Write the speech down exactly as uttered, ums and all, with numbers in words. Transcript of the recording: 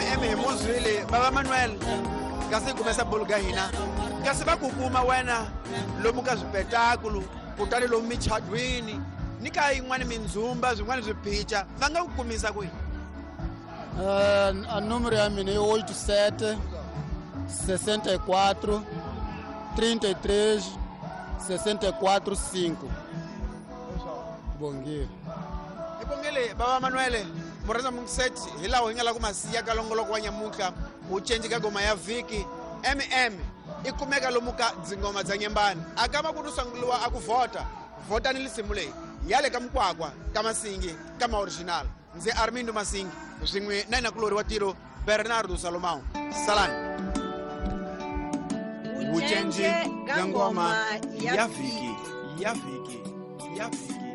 M M himuzwile Baba Manuel kasi kumesa buluga hina kasi bakukuma wena lomu ka swipetakulo kutani lomu michadwini nika yin'wana mindzumba zwin'wana swiphicha va nga ku kumisa kwihi? Uh, a número ya mina é oito sete sessenta e quatro trinta e três sessenta e quatro cinco. Bongile. Ibongile Baba Manuel mureza mungiseti hilawo hingala ku masiya ka longoloko wa nyamuka u change ka goma ya vhiki M M ikumeka lomu ka dzingoma dza Nyembani akama ku tusanguliwa akuvota vota ni lisimu leyi yale ka Mkwakwa ka Masingi ka ma original nze Armindo Masingi zwin'we na inakulori wa tiro Bernardo Salomão Salani Uchenje gangoma ya vhiki ya vhiki ya vhiki